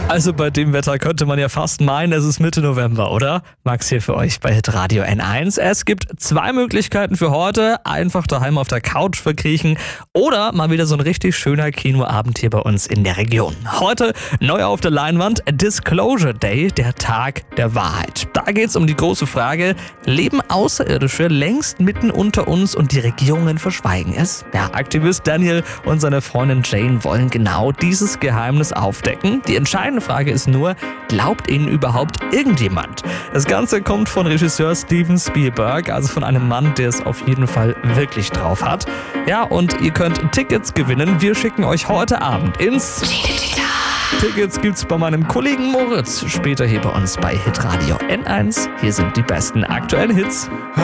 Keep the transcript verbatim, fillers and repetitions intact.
Also bei dem Wetter könnte man ja fast meinen, es ist Mitte November, oder? Max hier für euch bei Hitradio N eins. Es gibt zwei Möglichkeiten für heute. Einfach daheim auf der Couch verkriechen oder mal wieder so ein richtig schöner Kinoabend hier bei uns in der Region. Heute neu auf der Leinwand Disclosure Day, der Tag der Wahrheit. Da geht's um die große Frage, leben Außerirdische längst mitten unter uns und die Regierungen verschweigen es? Der Aktivist Daniel und seine Freundin Jane wollen genau dieses Geheimnis aufdecken. Die entscheidende Frage ist nur, glaubt ihnen überhaupt irgendjemand? Das Ganze kommt von Regisseur Steven Spielberg, also von einem Mann, der es auf jeden Fall wirklich drauf hat. Ja, und ihr könnt Tickets gewinnen. Wir schicken euch heute Abend ins... Tickets gibt's bei meinem Kollegen Moritz. Später hier bei uns bei Hitradio N eins. Hier sind die besten aktuellen Hits.